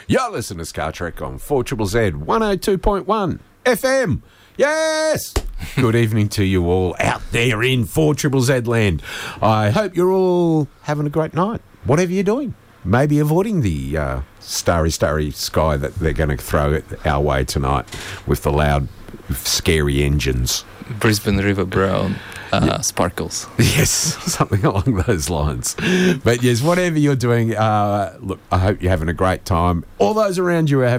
You're listening to Scar Trek on 4ZZZ 102.1 FM. Yes! Good evening to you all out there in 4ZZZ land. I hope you're all having a great night, whatever you're doing. Maybe avoiding the starry sky that they're going to throw our way tonight with the loud, scary engines. Brisbane River Brown sparkles. Yes, something along those lines. But yes, whatever you're doing, look, I hope you're having a great time. All those around you are having